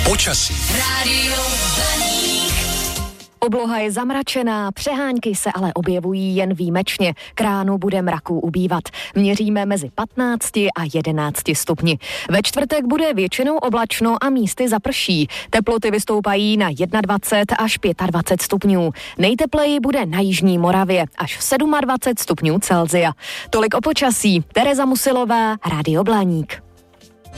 Počasí. Rádio Blaník. Obloha je zamračená, přehánky se ale objevují jen výjimečně. K ránu bude mraků ubývat. Měříme mezi 15 a 11 stupni. Ve čtvrtek bude většinou oblačno a místy zaprší. Teploty vystoupají na 21 až 25 stupňů. Nejtepleji bude na jižní Moravě až 27 stupňů Celsia. Tolik o počasí. Tereza Musilová, Rádio Blaník.